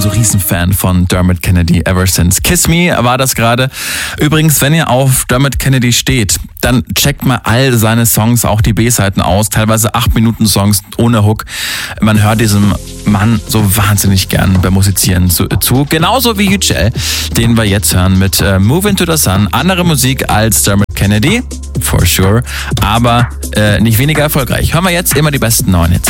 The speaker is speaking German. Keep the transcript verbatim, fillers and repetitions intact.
so Riesenfan von Dermot Kennedy ever since. Kiss Me war das gerade. Übrigens, wenn ihr auf Dermot Kennedy steht, dann checkt mal all seine Songs, auch die B-Seiten aus. Teilweise acht Minuten Songs ohne Hook. Man hört diesem Mann so wahnsinnig gern beim Musizieren zu. zu. Genauso wie Yücel, den wir jetzt hören mit äh, Move Into the Sun. Andere Musik als Dermot Kennedy, for sure, aber äh, nicht weniger erfolgreich. Hören wir jetzt immer die besten neuen Hits.